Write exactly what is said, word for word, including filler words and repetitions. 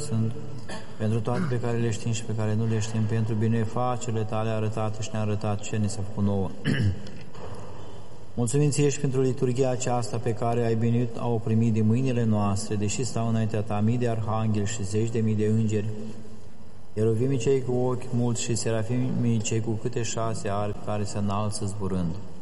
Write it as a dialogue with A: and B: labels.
A: sunt, pentru toate pe care le știm și pe care nu le știm, pentru binefacerile Tale arătate și ne-a arătat ce ne s-a făcut nouă. Mulțumim Ție și pentru liturghia aceasta pe care ai venit, au primit din mâinile noastre, deși stau înaintea Ta mii de arhangheli și zeci de mii de îngeri, ieruvimii cei cu ochi mulți și serafimii cei cu câte șase arpi care se înalță zburând.